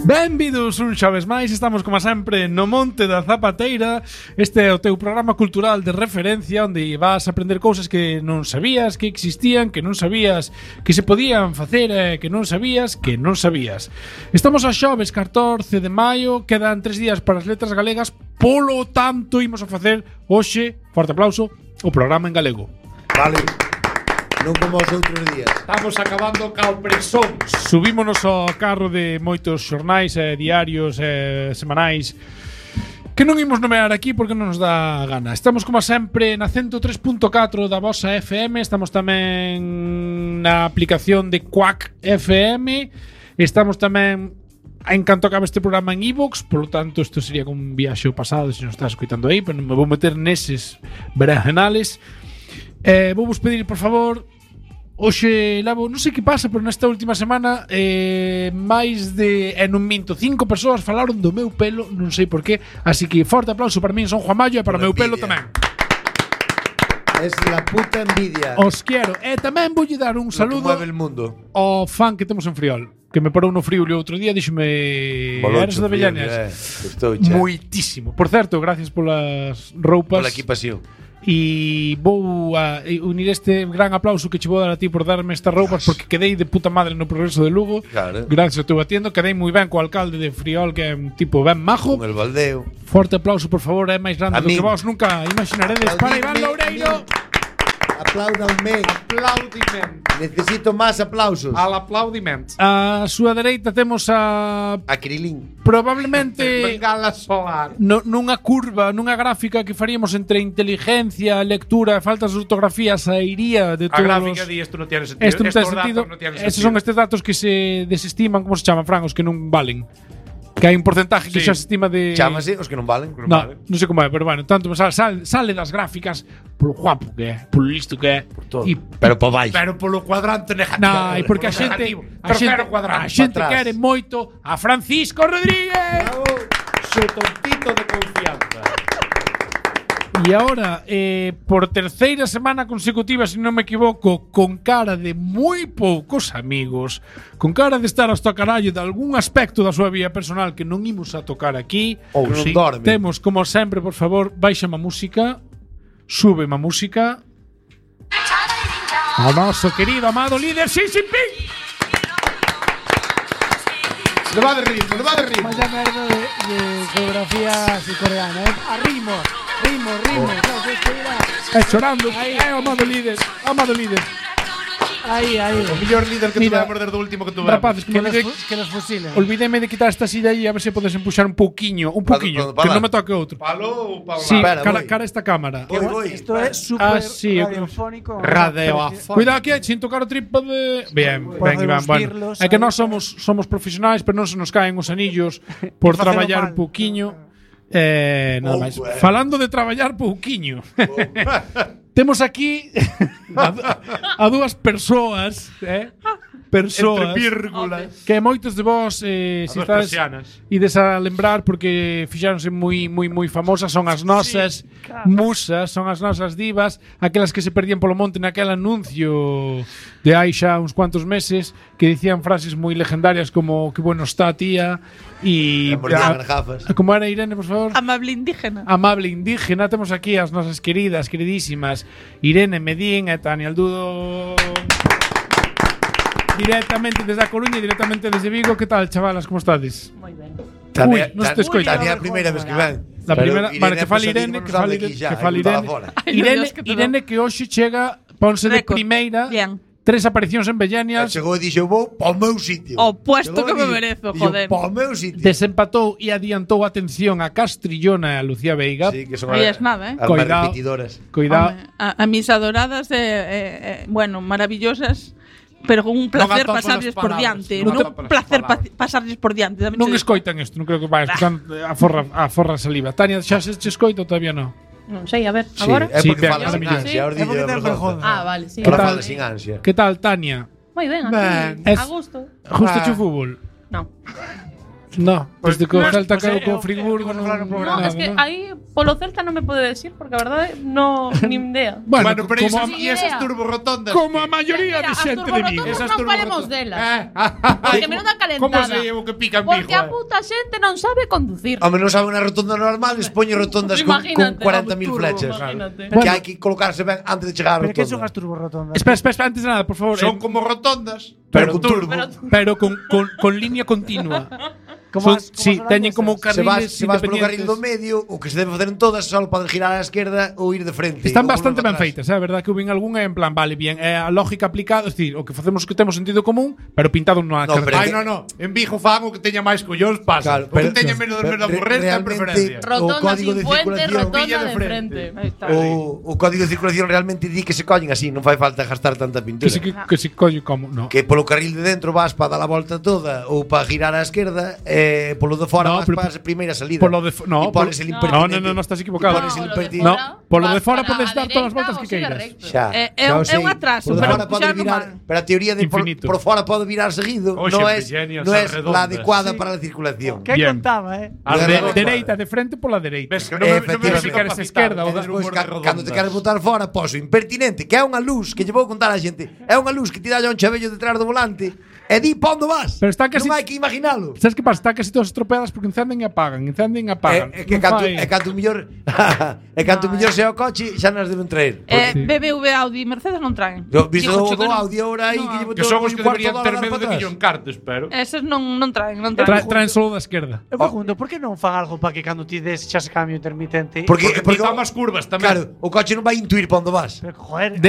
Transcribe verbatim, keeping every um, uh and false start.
Benvidos un xoves máis, estamos como sempre no Monte da Zapateira. Este é o teu programa cultural de referencia onde vas a aprender cousas que non sabías que existían, que non sabías que se podían facer e que non sabías que non sabías. Estamos a xoves catorce de maio, quedan tres días para as letras galegas, polo tanto imos a facer hoxe, forte aplauso, o programa en galego. Vale. Non como os outros días. Estamos acabando cao presón. Subímonos ao carro de moitos xornais, eh, diarios, eh, semanais que non imos nomear aquí porque non nos dá gana. Estamos como sempre na ciento tres punto catro da vosa F M. Estamos tamén na aplicación de Quack F M. Estamos tamén en canto acabe este programa en iVoox. Por lo tanto, isto sería como un viaxe ao pasado se non estás escoitando aí, pero non me vou meter neses berenjenales. Eh, vou vos pedir, por favor, hoxe levo, non sei que pasa, pero nesta última semana eh, máis de, e non minto, cinco persoas falaron do meu pelo, non sei por qué. Así que forte aplauso para min, son Juan Mayo, e para o meu pelo tamén. Es la puta envidia. Os quero. E tamén voulle dar un saludo mueve el mundo ao fan que temos en Friol, que me parou no frío o outro día, díxome, eres de Avellanas. Eh. Moitísimo. Por certo, gracias polas roupas. Pola equipación. E vou a unir este gran aplauso que che vou dar a ti por darme estas roupas, porque quedei de puta madre no Progreso de Lugo. Claro. Gracias a tu atiendo, quedei moi ben co alcalde de Friol, que é un tipo ben majo. Con el baldeo. Forte aplauso, por favor, é máis grande do que vos nunca imaginaredes. Para Iván Loureiro. Apláudanme. Aplaudiment. Necesito máis aplausos. Al aplaudiment. A súa dereita temos a A Krilin. probablemente Bengala solar. no, nunha curva, nunha gráfica que faríamos entre inteligencia, lectura e faltas de ortografía, sairía de A todos gráfica los... di esto non tiene sentido. Esto non ten Estos sentido. datos non tienen Esos sentido. son estes datos que se desestiman, como se chaman, Fran, os que non valen. Que hai un porcentaje que Sí. xa se estima de... Chámase os que non valen. No, non sei como é, pero bueno, tanto sale, sale, sale das gráficas polo guapo que é, polo listo que é. todo. E Pero por baixo. Pero polo cuadrante negativo. na, e porque a xente a xente, Terceiro cuadrante. a xente pa' atrás. quere moito a Francisco Rodríguez. Su tontito de confianza. E agora, eh, por terceira semana consecutiva, se non me equivoco, con cara de moi poucos amigos, con cara de estar hasta carallo de algún aspecto da súa vida personal que non imos a tocar aquí, Ou non dorme. temos, como sempre, por favor, baixa a música, sube a música, ao noso querido, amado líder Xi Jinping. No va de ritmo, no va de ritmo. Vaya merda de, de geografía coreana, ¿eh? A ritmo, ritmo, ritmo. No, que esto era- É chorando, é o amado líder, amado líder. Ahí, ahí. O mellor líder que Mira, tuve a perder do último que tuve. Rapazes, que Que me los, olvidei, fu- que los fusilen. olvidéme de quitar esta silla aí, a ver se podes empuxar un pouquiño, un Pa- pouquiño, pa- que pa- non me toque outro. Palo ou pa Sí, Espera, cara, voy. cara esta cámara. Voy, voy. Esto es súper Ah, sí, yo creo- radiofónico. Radioafónico. Cuidado aquí, sin tocar o trípode. Bien, ben, Podemos Iván, bueno. virlos É que aí. nós somos somos profesionais, pero non se nos caen os anillos por E facelo traballar un mal. pouquiño. Eh, nada Oh, máis. bueno. Falando de traballar pouquiño. Temos aquí a, a dúas persoas, eh? Persoas Entre vírgulas. que moitos de vos eh, As si dos estades persianas. ides a lembrar porque fixáronse moi moi moi famosas, son as nosas musas, son as nosas divas, aquelas que se perdían polo monte naquel anuncio de hai xa uns cuantos meses que dicían frases moi legendarias como que bueno está tía e E mordían as gafas. como era Irene, por favor? Amable indígena. Amable indígena, temos aquí as nosas queridas, queridísimas Irene Medín e Tania Aldudo. Directamente desde A Coruña e directamente desde Vigo. Que tal, chavalas, como estades? Moi ben. Tania, Uy, non se te escoita. Tania é a primeira vez que ven. La Pero primeira, Irene vale, que fale Posadín Irene, non que sabe fale aquí Irene, xa, que fale aí botala Irene. fora. Ay, Irene, Dios, que te Irene que hoxe chega, ponse de Récord. primeira, Bien. tres aparicións en Bellanias, Chegou e dixo, vou para o meu sitio. O puesto Chegou que e me dixo- merezo, dixo, joder. Para o meu sitio. desempatou e adiantou atención a Castrillona e a Lucía Veiga. Sí, que son Aí as- es nada, eh. as máis Coidado. repetidoras. Cuidado. Home, a, a mis adoradas, eh, eh, eh, bueno, maravillosas, pero con un placer atopo pasarles las por palabras, diante. non Un atopo las placer pa palabras. pasarles por diante. tamén Non te digo. escoitan isto, non creo que vai escuchando a forra, a forra saliva. Tania, xa se te escoita ou todavía non? Non sei, a ver, Sí, agora. é Sí, porque ben, fala sin maravilloso. ansia. Ahora É porque dille ten vergonza. vergonza. Ah, vale, sí. Ahora tal? fala sin ansia. Que tal, Tania? Moi ben, Ben. aquí. Es- A gusto. Justo Ah. chu fútbol. Non. No, desde que o Pues- Celta pues, caeu eh, co eu- Friburgo eu- non eu- eu- No, nada, es que ¿no? ahí polo Celta non me pode decir porque a verdade no ni idea. Bueno, Bueno, pero como, esas, a, e esas idea. turborrotondas. como a maioría Mira, de as xente de Vigo. turborrotondas Esas non turborrotondas. falemos delas. Eh, Porque menuda calentada. Como se o que pica en Porque Vigo, a eh? puta xente non sabe conducir. Home, non sabe unha rotonda normal, despoñe rotondas con, con Imagínate, cuarenta mil turbo, flechas. imagínate. Que hai que colocarse ben antes de chegar á Pero que son rotonda. as turborrotondas? Espera, espera, espera, antes de nada, por favor. Son eh, como rotondas, Pero con turbo. pero con, con, con línea continua. Como Son- as- como sí, as teñen holandesas. como Se carriles vas, se vas polo carril do independientes. medio, o que se debe facer en todas, só poden girar á esquerda ou ir de frente. Están ou bastante volver ben para feitas, atrás. é verdad que houve algún en plan, vale, bien, é a lógica aplicada, é dicir, o que facemos que temos sentido común, pero pintado nunha No, pero carretera. Ai, que- no, no. En Vigo fan o que teña máis collóns pasa. Claro, o que pero- teña menos pero menos re- aburrente a realmente- preferencia. Rotonda código sin de puente, circulación, rotonda villa de de frente. frente. Ahí está. O, o código de circulación realmente di que se collen así, non fai falta gastar tanta Que pintura. si, que, que si collo como, no. Que polo carril de dentro vas para dar a volta toda ou para girar á esquerda, e polo de fora No, vas pero para a primeira salida. Polo de fo- no, e pones polo- el no, impertinente. no, no, no, estás equivocado. E pones el No, lo de impertinente. No, fora, polo de vas fora para podes a dar todas as dereita voltas ou que sigue queiras. recto. Xa, É- é xa un- o sei. é un atraso, Por pero fora pode puxaron virar, mal. pero a teoría de por, Infinito. por fora pode virar seguido, Oxe, non es Virginia, non esas es redondas. la adecuada Sí. para la circulación. Que Bien. contaba, eh? As De- redondas. Dereita, de frente pola dereita. Ves que non me, non me Efectivamente. Si queres esquerda ou E da- despois, humor ca- de cando te redondas. queres botar fora, poso impertinente, que é unha luz que lle vou contar á xente. É unha luz que ti dalla un chavello detrás do volante e di pa onde vas. Pero está casi- Non hai que imaginalo. Sabes que pasa? Está case todas estropeadas porque encenden e apagan, encenden e apagan. É, é que Non canto, fai- é canto mellor é canto mellor sea o coche, xa nas deben traer. Eh, Sí. B M W, Audi e Mercedes non traen. Yo visto Dígocho do, que do non. audio ahora aí No, que llevo Que son os que deberían ter medo de atrás. millón cartes, pero. Eses non, non traen, non Tra, traen. traen solo da esquerda. Eu pregunto, por que non fan algo para que cando ti des xa se cambio intermitente? Porque, Porque, porque, porque máis curvas tamén. claro, o coche non vai intuir pa onde vas. Pero, joder,